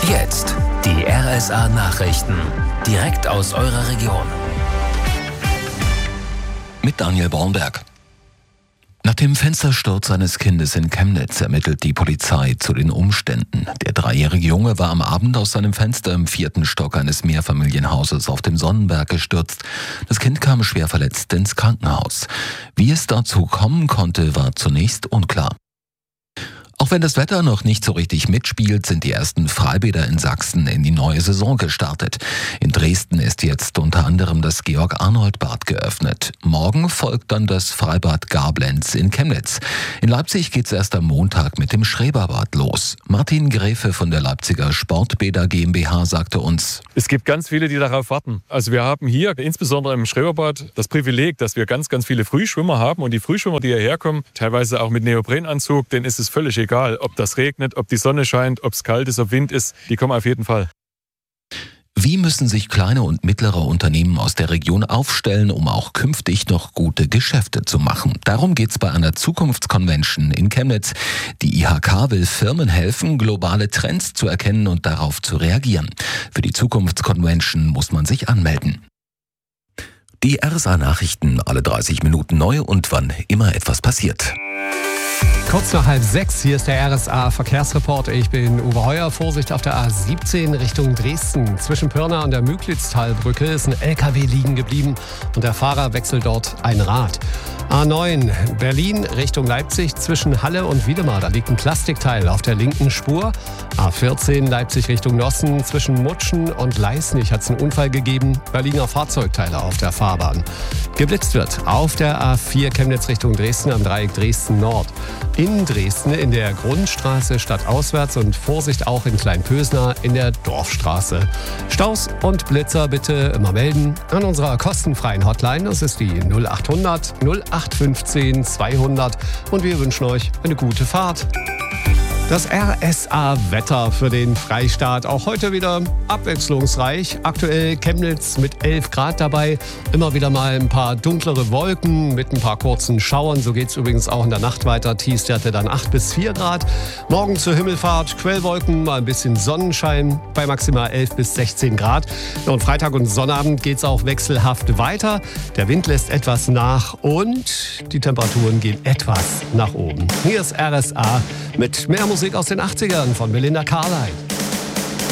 Jetzt die RSA-Nachrichten. Direkt aus eurer Region. Mit Daniel Bornberg. Nach dem Fenstersturz eines Kindes in Chemnitz ermittelt die Polizei zu den Umständen. Der 3-jährige Junge war am Abend aus seinem Fenster im 4. Stock eines Mehrfamilienhauses auf dem Sonnenberg gestürzt. Das Kind kam schwer verletzt ins Krankenhaus. Wie es dazu kommen konnte, war zunächst unklar. Auch wenn das Wetter noch nicht so richtig mitspielt, sind die ersten Freibäder in Sachsen in die neue Saison gestartet. In Dresden ist jetzt unter anderem das Georg-Arnold-Bad geöffnet. Morgen folgt dann das Freibad Gablenz in Chemnitz. In Leipzig geht's erst am Montag mit dem Schreberbad los. Martin Gräfe von der Leipziger Sportbäder GmbH sagte uns: Es gibt ganz viele, die darauf warten. Also wir haben hier, insbesondere im Schreberbad, das Privileg, dass wir ganz, ganz viele Frühschwimmer haben. Und die Frühschwimmer, die hierher kommen, teilweise auch mit Neoprenanzug, denen ist es völlig egal, ob das regnet, ob die Sonne scheint, ob es kalt ist, ob Wind ist, die kommen auf jeden Fall. Wie müssen sich kleine und mittlere Unternehmen aus der Region aufstellen, um auch künftig noch gute Geschäfte zu machen? Darum geht's bei einer Zukunftsconvention in Chemnitz. Die IHK will Firmen helfen, globale Trends zu erkennen und darauf zu reagieren. Für die Zukunftsconvention muss man sich anmelden. Die RSA-Nachrichten alle 30 Minuten neu und wann immer etwas passiert. Kurz nach 5:30, hier ist der RSA-Verkehrsreport. Ich bin Uwe Heuer. Vorsicht auf der A17 Richtung Dresden. Zwischen Pirna und der Müglitztalbrücke ist ein LKW liegen geblieben und der Fahrer wechselt dort ein Rad. A9 Berlin Richtung Leipzig zwischen Halle und Wiedemar. Da liegt ein Plastikteil auf der linken Spur. A14 Leipzig Richtung Nossen zwischen Mutschen und Leisnig hat es einen Unfall gegeben. Da liegen auch Fahrzeugteile auf der Fahrbahn. Geblitzt wird auf der A4 Chemnitz Richtung Dresden am Dreieck Dresden Nord. In Dresden in der Grundstraße stadtauswärts und Vorsicht auch in Kleinpösner in der Dorfstraße. Staus und Blitzer bitte immer melden an unserer kostenfreien Hotline. Das ist die 0800 0815 200 und wir wünschen euch eine gute Fahrt. Das RSA-Wetter für den Freistaat. Auch heute wieder abwechslungsreich. Aktuell Chemnitz mit 11 Grad dabei. Immer wieder mal ein paar dunklere Wolken mit ein paar kurzen Schauern. So geht es übrigens auch in der Nacht weiter. Tiefstwerte dann 8 bis 4 Grad. Morgen zur Himmelfahrt Quellwolken, mal ein bisschen Sonnenschein bei maximal 11 bis 16 Grad. Und Freitag und Sonnabend geht es auch wechselhaft weiter. Der Wind lässt etwas nach und die Temperaturen gehen etwas nach oben. Hier ist RSA mit mehr Musik aus den 80ern von Belinda Carlisle.